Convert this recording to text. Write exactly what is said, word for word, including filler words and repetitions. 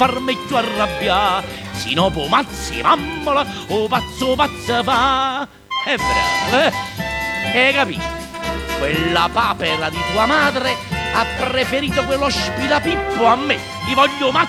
farmi più arrabbiare. Se no po' mazzi mammola, o pazzo pazza fa. E bravo, eh? Hai capito? Quella papera di tua madre ha preferito quello spilapippo a me. Ti voglio mazzi.